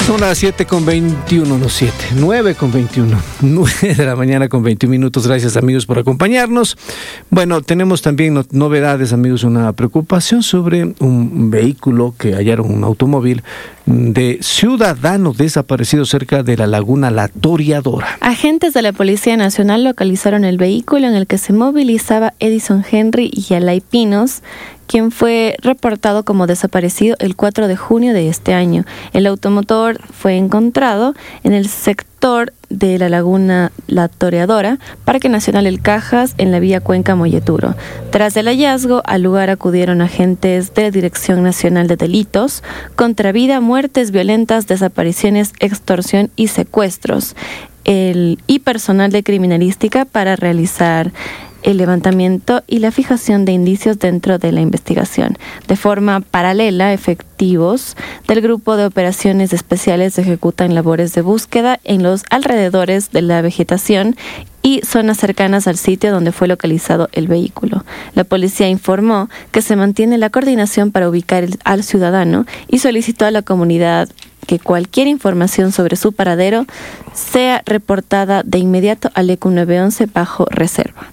Son las 7:21, no 7, 9:21, 9 de la mañana con 21 minutos. Gracias, amigos, por acompañarnos. Bueno, tenemos también novedades, amigos, una preocupación sobre un vehículo que hallaron, un automóvil de ciudadano desaparecido cerca de la laguna La Toreadora. Agentes de la Policía Nacional localizaron el vehículo en el que se movilizaba Edison Henry Yalay Pinos, quien fue reportado como desaparecido el 4 de junio de este año. El automotor fue encontrado en el sector de la laguna La Toreadora, Parque Nacional El Cajas, en la vía Cuenca Molleturo. Tras el hallazgo, al lugar acudieron agentes de la Dirección Nacional de Delitos contra Vida, Muertes Violentas, Desapariciones, Extorsión y Secuestros, y personal de criminalística para realizar el levantamiento y la fijación de indicios dentro de la investigación. De forma paralela, efectivos del Grupo de Operaciones Especiales ejecutan labores de búsqueda en los alrededores de la vegetación y zonas cercanas al sitio donde fue localizado el vehículo. La policía informó que se mantiene la coordinación para ubicar al ciudadano y solicitó a la comunidad que cualquier información sobre su paradero sea reportada de inmediato al ECU 911 bajo reserva.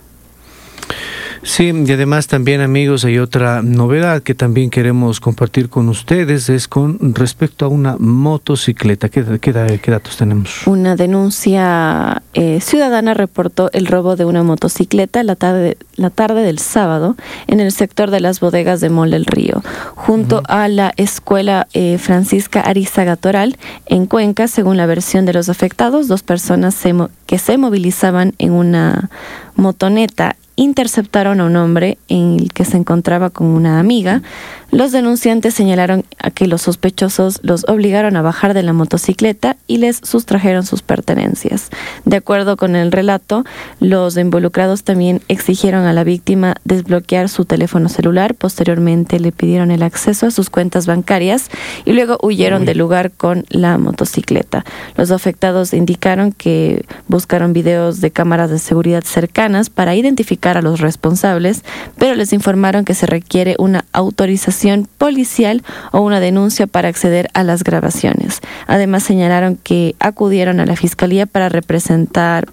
Sí, y además también, amigos, hay otra novedad que también queremos compartir con ustedes, es con respecto a una motocicleta. ¿Qué datos tenemos? Una denuncia ciudadana reportó el robo de una motocicleta la tarde del sábado en el sector de las bodegas de Mall del Río, junto a la escuela Francisca Arizaga Toral en Cuenca. Según la versión de los afectados, dos personas que se movilizaban en una motoneta interceptaron a un hombre en el que se encontraba con una amiga. Los denunciantes señalaron a que los sospechosos los obligaron a bajar de la motocicleta y les sustrajeron sus pertenencias. De acuerdo con el relato, los involucrados también exigieron a la víctima desbloquear su teléfono celular. Posteriormente le pidieron el acceso a sus cuentas bancarias y luego huyeron del lugar con la motocicleta. Los afectados indicaron que buscaron videos de cámaras de seguridad cercanas para identificar a los responsables, pero les informaron que se requiere una autorización policial o una denuncia para acceder a las grabaciones. Además, señalaron que acudieron a la fiscalía para presentar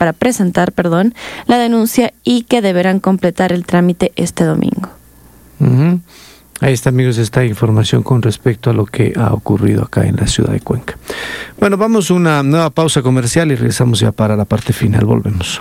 la denuncia y que deberán completar el trámite este domingo. Uh-huh. Ahí está, amigos, esta información con respecto a lo que ha ocurrido acá en la ciudad de Cuenca. Bueno, vamos a una nueva pausa comercial y regresamos ya para la parte final. Volvemos.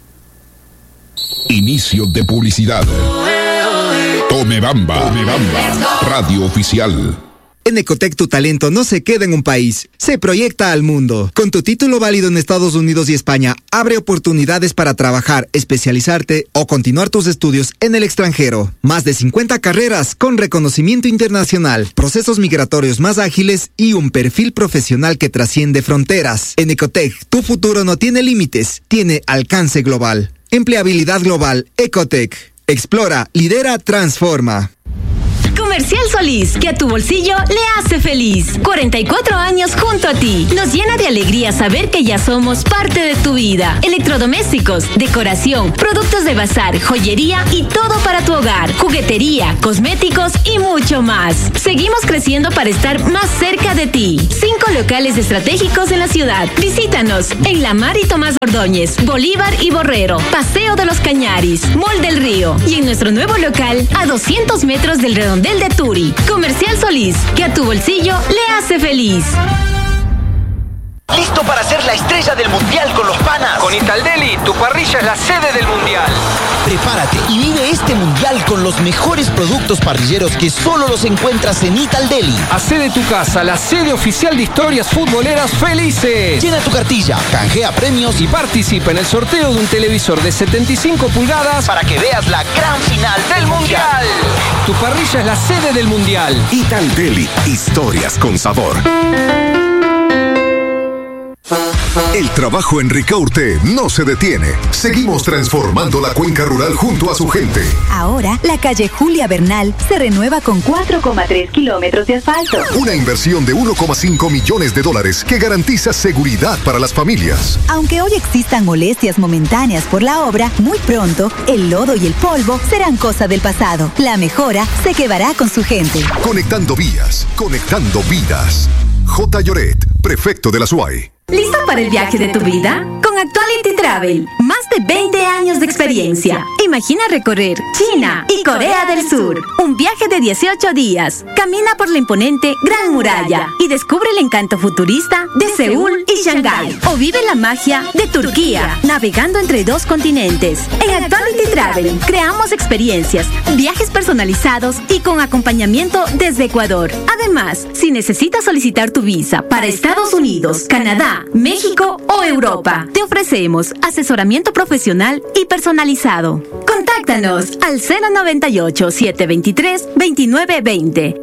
Inicio de publicidad. Tome Bamba, radio oficial. En Ecotec tu talento no se queda en un país, se proyecta al mundo. Con tu título válido en Estados Unidos y España, abre oportunidades para trabajar, especializarte o continuar tus estudios en el extranjero. Más de 50 carreras con reconocimiento internacional, procesos migratorios más ágiles y un perfil profesional que trasciende fronteras. En Ecotec, tu futuro no tiene límites, tiene alcance global. Empleabilidad global, Ecotec. Explora, lidera, transforma. Comercial Solís, que a tu bolsillo le hace feliz. 44 años junto a ti. Nos llena de alegría saber que ya somos parte de tu vida. Electrodomésticos, decoración, productos de bazar, joyería y todo para tu hogar. Juguetería, cosméticos y mucho más. Seguimos creciendo para estar más cerca de ti. 5 locales estratégicos en la ciudad. Visítanos en La Mar y Tomás Ordóñez, Bolívar y Borrero, Paseo de los Cañaris, Mall del Río y en nuestro nuevo local a 200 metros del Redondel de Turi. Comercial Solís, que a tu bolsillo le hace feliz. ¿Listo para ser la estrella del mundial con los panas? Con Italdeli, tu parrilla es la sede del mundial. Prepárate y vive este mundial con los mejores productos parrilleros que solo los encuentras en Italdeli. Hacé de tu casa la sede oficial de historias futboleras felices. Llena tu cartilla, canjea premios y participa en el sorteo de un televisor de 75 pulgadas para que veas la gran final del mundial. Tu parrilla es la sede del mundial. Italdeli, historias con sabor. El trabajo en Ricaurte no se detiene. Seguimos transformando la cuenca rural junto a su gente. Ahora, la calle Julia Bernal se renueva con 4,3 kilómetros de asfalto. Una inversión de $1,5 millones que garantiza seguridad para las familias. Aunque hoy existan molestias momentáneas por la obra, muy pronto el lodo y el polvo serán cosa del pasado. La mejora se quedará con su gente. Conectando vías, conectando vidas. J. Lloret, prefecto de la SUAY. ¿Listo para el viaje de tu vida? Con Actuality Travel, más de 20 años de experiencia. Imagina recorrer China y Corea del Sur. Un viaje de 18 días. Camina por la imponente Gran Muralla y descubre el encanto futurista de Seúl y Shanghái. O vive la magia de Turquía, navegando entre 2 continentes. En Actuality Travel, creamos experiencias, viajes personalizados y con acompañamiento desde Ecuador. Además, si necesitas solicitar tu visa para Estados Unidos, Canadá, México o Europa, te ofrecemos asesoramiento profesional y personalizado. Contáctanos al 098-723-2920.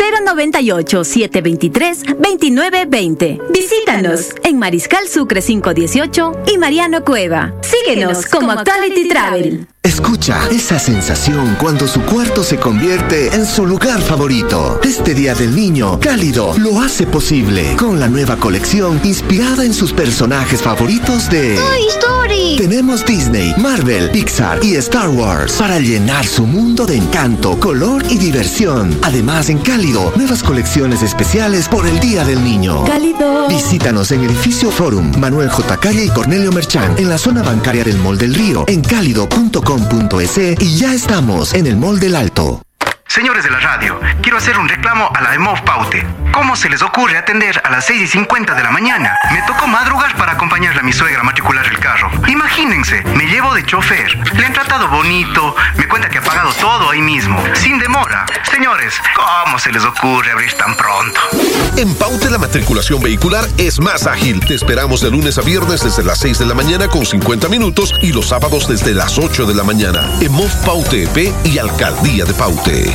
098-723-2920. Visítanos en Mariscal Sucre 518 y Mariano Cueva. Síguenos como Actuality Travel. Escucha esa sensación cuando su cuarto se convierte en su lugar favorito. Este Día del Niño, Cálido lo hace posible con la nueva colección inspirada en sus personajes favoritos de Toy Story. Tenemos Disney, Marvel, Pixar y Star Wars para llenar su mundo de encanto, color y diversión. Además, en Cálido, nuevas colecciones especiales por el Día del Niño. Cálido. Visítanos en Edificio Forum, Manuel J. Calle y Cornelio Merchán, en la zona bancaria del Mall del Río, en cálido.com.es y ya estamos en el Mall del Alto. Señores de la radio, quiero hacer un reclamo a la EMOV Paute. ¿Cómo se les ocurre atender a las 6:50 de la mañana? Me tocó madrugar para acompañarle a mi suegra a matricular el carro. Imagínense, me llevo de chofer, le han tratado bonito, me cuenta que ha pagado todo ahí mismo, sin demora. Señores, ¿cómo se les ocurre abrir tan pronto? En Paute la matriculación vehicular es más ágil. Te esperamos de lunes a viernes desde las 6 de la mañana con 50 minutos y los sábados desde las 8 de la mañana. EMOV Paute EP y Alcaldía de Paute.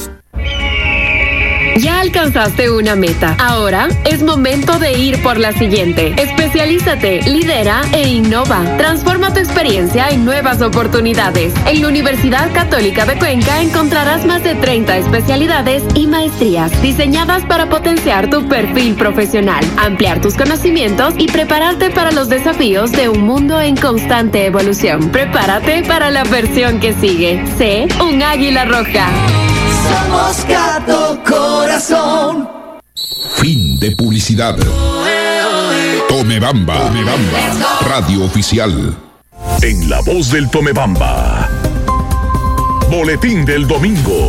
Ya alcanzaste una meta. Ahora es momento de ir por la siguiente. Especialízate, lidera e innova. Transforma tu experiencia en nuevas oportunidades. En la Universidad Católica de Cuenca encontrarás más de 30 especialidades y maestrías diseñadas para potenciar tu perfil profesional, ampliar tus conocimientos y prepararte para los desafíos de un mundo en constante evolución. Prepárate para la versión que sigue. Sé un águila roja. Somos Gato Corazón. Fin de publicidad. Tomebamba, radio oficial. En la voz del Tomebamba. Boletín del domingo.